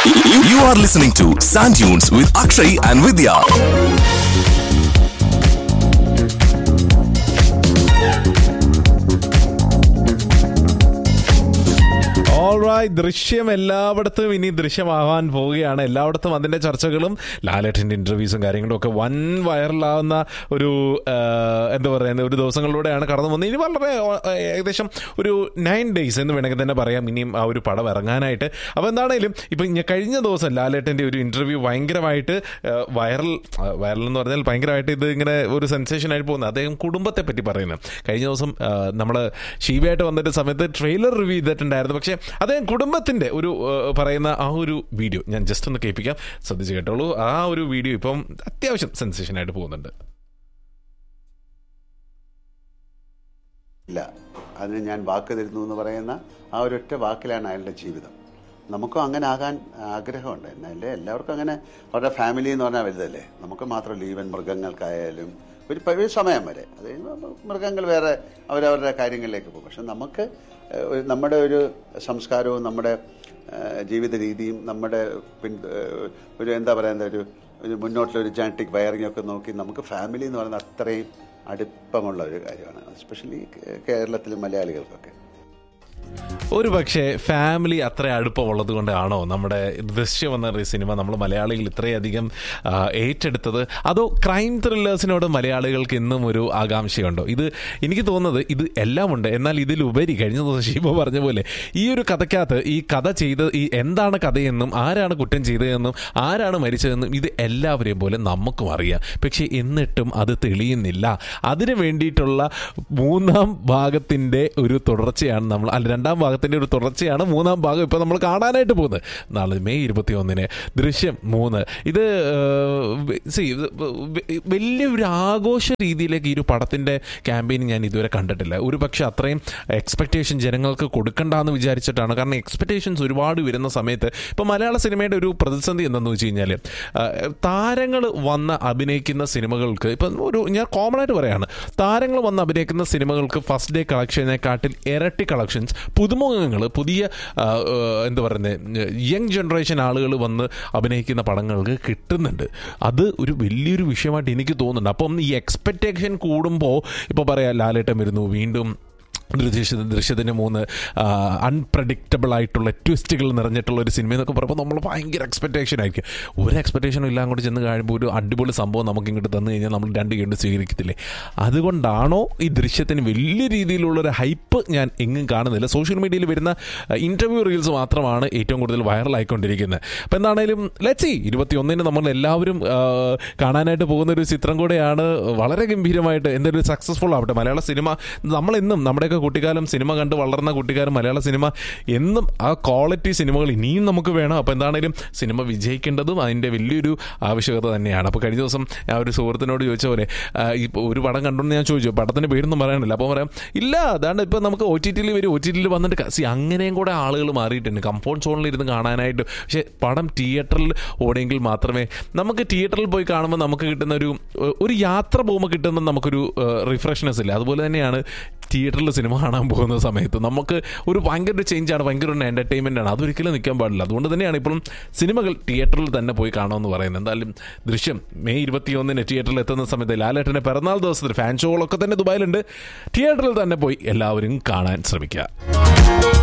You are listening to Sand Dunes with Akshay and Vidya. ദൃശ്യം എല്ലായിടത്തും ഇനി ദൃശ്യമാവാൻ പോവുകയാണ്. എല്ലായിടത്തും അതിന്റെ ചർച്ചകളും ലാലേട്ടന്റെ ഇന്റർവ്യൂസും കാര്യങ്ങളും ഒക്കെ വൻ വൈറലാവുന്ന ഒരു എന്താ പറയുക ഒരു ദിവസങ്ങളിലൂടെയാണ് കടന്നു വന്നത്. ഇനി വളരെ ഏകദേശം ഒരു 9 days എന്ന് വേണമെങ്കിൽ തന്നെ പറയാം ഇനിയും ആ ഒരു പടം ഇറങ്ങാനായിട്ട്. അപ്പോൾ എന്താണേലും ഇപ്പം കഴിഞ്ഞ ദിവസം ലാലേട്ടന്റെ ഒരു ഇന്റർവ്യൂ ഭയങ്കരമായിട്ട് വൈറൽ എന്ന് പറഞ്ഞാൽ ഭയങ്കരമായിട്ട് ഇത് ഇങ്ങനെ ഒരു സെൻസേഷൻ ആയിട്ട് പോകുന്നത്. അദ്ദേഹം കുടുംബത്തെ പറ്റി പറയുന്നത് കഴിഞ്ഞ ദിവസം നമ്മൾ ഷീബയായിട്ട് വന്നിട്ട് സമയത്ത് ട്രെയിലർ റിവ്യൂ ചെയ്തിട്ടുണ്ടായിരുന്നു. പക്ഷേ അദ്ദേഹം കുടുംബത്തിന്റെ ഒരു പറയുന്ന ആ ഒരു വീഡിയോ ഞാൻ ജസ്റ്റ് ഒന്ന് കേൾപ്പിക്കാം, ശ്രദ്ധിച്ച് കേട്ടോളൂ. ആ ഒരു വീഡിയോ ഇപ്പം അത്യാവശ്യം സെൻസേഷൻ ആയിട്ട് പോകുന്നുണ്ട്. ഇല്ല, അതിന് ഞാൻ വാക്ക് തരുന്നു എന്ന് പറയുന്ന ആ ഒരൊറ്റ വാക്കിലാണ് അയാളുടെ ജീവിതം. നമുക്കും അങ്ങനെ ആകാൻ ആഗ്രഹമുണ്ട്. എന്നല്ലേ എല്ലാവർക്കും അങ്ങനെ അവരുടെ ഫാമിലി എന്ന് പറഞ്ഞാൽ വലുതല്ലേ. നമുക്ക് മാത്രമല്ല, ഈവൻ മൃഗങ്ങൾക്കായാലും ഒരു സമയം വരെ അത് മൃഗങ്ങൾ വേറെ അവരവരുടെ കാര്യങ്ങളിലേക്ക് പോകും. പക്ഷെ നമുക്ക് നമ്മുടെ ഒരു സംസ്കാരവും നമ്മുടെ ജീവിത രീതിയും നമ്മുടെ ഒരു എന്താ പറയുന്ന ഒരു മുന്നോട്ടുള്ള ഒരു ജനറ്റിക് വയറിംഗ് ഒക്കെ നോക്കി നമുക്ക് ഫാമിലി എന്ന് പറയുന്നത് അത്രയും അടുപ്പമുള്ള ഒരു കാര്യമാണ്, എസ്പെഷ്യലി കേരളത്തിലെ മലയാളികൾക്കൊക്കെ. ഒരു പക്ഷേ ഫാമിലി അത്ര അടുപ്പമുള്ളത് കൊണ്ടാണോ നമ്മുടെ ദൃശ്യം എന്ന സിനിമ നമ്മൾ മലയാളികൾ ഇത്രയധികം ഏറ്റെടുത്തത്? അതോ ക്രൈം ത്രില്ലേഴ്സിനോട് മലയാളികൾക്ക് ഇന്നും ഒരു ആകാംക്ഷയുണ്ടോ? ഇത് എനിക്ക് തോന്നുന്നത് ഇത് എല്ലാം ഉണ്ട്. എന്നാൽ ഇതിലുപരി കഴിഞ്ഞ ദിവസം ഷീബ പറഞ്ഞ പോലെ ഈ ഒരു കഥയ്ക്കകത്ത് ഈ കഥ ചെയ്ത് ഈ എന്താണ് കഥയെന്നും ആരാണ് കുറ്റം ചെയ്തതെന്നും ആരാണ് മരിച്ചതെന്നും ഇത് എല്ലാവരെയും പോലെ നമുക്കും അറിയാം. പക്ഷേ എന്നിട്ടും അത് തെളിയുന്നില്ല. അതിനു വേണ്ടിയിട്ടുള്ള 3ാം ഭാഗത്തിൻ്റെ ഒരു തുടർച്ചയാണ് നമ്മൾ രണ്ടാം ഭാഗത്തിൻ്റെ ഒരു തുടർച്ചയാണ് 3ാം ഭാഗം ഇപ്പോൾ നമ്മൾ കാണാനായിട്ട് പോകുന്നത്. നാളെ May 21 ദൃശ്യം 3. ഇത് വലിയൊരു ആഘോഷ രീതിയിലേക്ക് ഈ ഒരു പടത്തിൻ്റെ ക്യാമ്പയിൻ ഞാൻ ഇതുവരെ കണ്ടിട്ടില്ല. ഒരു പക്ഷേ അത്രയും എക്സ്പെക്റ്റേഷൻ ജനങ്ങൾക്ക് കൊടുക്കണ്ടെന്ന് വിചാരിച്ചിട്ടാണ്. കാരണം എക്സ്പെക്റ്റേഷൻസ് ഒരുപാട് വരുന്ന സമയത്ത് ഇപ്പോൾ മലയാള സിനിമയുടെ ഒരു പ്രതിസന്ധി എന്തെന്ന് വെച്ച് കഴിഞ്ഞാൽ താരങ്ങൾ വന്ന് അഭിനയിക്കുന്ന സിനിമകൾക്ക് ഇപ്പം ഞാൻ കോമൺ ആയിട്ട് പറയുകയാണ്, താരങ്ങൾ വന്ന് അഭിനയിക്കുന്ന സിനിമകൾക്ക് ഫസ്റ്റ് ഡേ കളക്ഷനെക്കാട്ടിൽ ഇരട്ടി കളക്ഷൻസ് പുതുമുഖങ്ങൾ പുതിയ എന്താ പറയുന്നത് യങ് ജനറേഷൻ ആളുകൾ വന്ന് അഭിനയിക്കുന്ന പടങ്ങൾക്ക് കിട്ടുന്നുണ്ട്. അത് ഒരു വലിയൊരു വിഷയമായിട്ട് എനിക്ക് തോന്നുന്നുണ്ട്. അപ്പം ഈ എക്സ്പെക്റ്റേഷൻ കൂടുമ്പോൾ ഇപ്പോൾ പറയാം ലാലേട്ടൻ വരുന്നു, വീണ്ടും ദൃശ്യത്തിന് 3 അൺപ്രഡിക്റ്റബിൾ ആയിട്ടുള്ള ട്വിസ്റ്റുകൾ നിറഞ്ഞിട്ടുള്ള ഒരു സിനിമ എന്നൊക്കെ പറയുമ്പോൾ നമ്മൾ ഭയങ്കര എക്സ്പെക്റ്റേഷൻ ആയിരിക്കും. ഒരു എക്സ്പെക്റ്റേഷനും ഇല്ല അങ്ങോട്ട് ചെന്ന് കഴിയുമ്പോൾ ഒരു അടിപൊളി സംഭവം നമുക്ക് ഇങ്ങോട്ട് തന്നു കഴിഞ്ഞാൽ നമ്മൾ 2 കണ്ട് സ്വീകരിക്കത്തില്ലേ? അതുകൊണ്ടാണോ ഈ ദൃശ്യത്തിന് വലിയ രീതിയിലുള്ളൊരു ഹൈപ്പ് ഞാൻ എങ്ങും കാണുന്നില്ല. സോഷ്യൽ മീഡിയയിൽ വരുന്ന ഇൻ്റർവ്യൂ റീൽസ് മാത്രമാണ് ഏറ്റവും കൂടുതൽ വൈറലായിക്കൊണ്ടിരിക്കുന്നത്. അപ്പോൾ എന്താണേലും ലെറ്റ്സ് സീ 21 നമ്മൾ എല്ലാവരും കാണാനായിട്ട് പോകുന്ന ഒരു ചിത്രം കൂടെയാണ്. വളരെ ഗംഭീരമായിട്ട് എന്തൊരു സക്സസ്ഫുൾ ആവട്ടെ മലയാള സിനിമ. നമ്മളെന്നും നമ്മുടെയൊക്കെ കുട്ടിക്കാലം സിനിമ കണ്ട് വളർന്ന കുട്ടിക്കാലം മലയാള സിനിമ എന്നും ആ ക്വാളിറ്റി സിനിമകൾ ഇനിയും നമുക്ക് വേണം. അപ്പോൾ എന്താണെങ്കിലും സിനിമ വിജയിക്കേണ്ടതും അതിൻ്റെ വലിയൊരു ആവശ്യകത തന്നെയാണ്. അപ്പോൾ കഴിഞ്ഞ ദിവസം ആ ഒരു സുഹൃത്തിനോട് ചോദിച്ച പോലെ ഇപ്പോൾ ഒരു പടം കണ്ടുകൊണ്ട് ഞാൻ ചോദിച്ചു പടത്തിൻ്റെ പേരൊന്നും പറയാനില്ല. അപ്പോൾ പറയാം ഇല്ല അതാണ്ട് ഇപ്പോൾ നമുക്ക് OTTയിൽ വരും, OTTയിൽ വന്നിട്ട് അങ്ങനെയും കൂടെ ആളുകൾ മാറിയിട്ടുണ്ട് കംഫോർട്ട് സോണിൽ ഇരുന്ന് കാണാനായിട്ട്. പക്ഷേ പടം തിയേറ്ററിൽ ഓടിയെങ്കിൽ മാത്രമേ നമുക്ക് തിയേറ്ററിൽ പോയി കാണുമ്പോൾ നമുക്ക് കിട്ടുന്ന ഒരു യാത്ര പോകുമ്പോൾ കിട്ടുന്ന നമുക്കൊരു റിഫ്രഷ്നെസ് ഇല്ല. അതുപോലെ തന്നെയാണ് തിയേറ്ററിൽ സിനിമ കാണാൻ പോകുന്ന സമയത്ത് നമുക്ക് ഒരു ഭയങ്കര ചേഞ്ചാണ്, ഭയങ്കര ഒരു എൻ്റർടൈൻമെൻ്റ് ആണ്. അതൊരിക്കലും നിൽക്കാൻ പാടില്ല. അതുകൊണ്ട് തന്നെയാണ് ഇപ്പോഴും സിനിമകൾ തിയേറ്ററിൽ തന്നെ പോയി കാണുമെന്ന് പറയുന്നത്. എന്തായാലും ദൃശ്യം May 21 തിയേറ്ററിൽ എത്തുന്ന സമയത്ത് ലാലേട്ടൻ്റെ പിറന്നാൾ ദിവസത്തിൽ ഫാൻ ഷോകളൊക്കെ തന്നെ ദുബായിലുണ്ട്. തിയേറ്ററിൽ തന്നെ പോയി എല്ലാവരും കാണാൻ ശ്രമിക്കുക.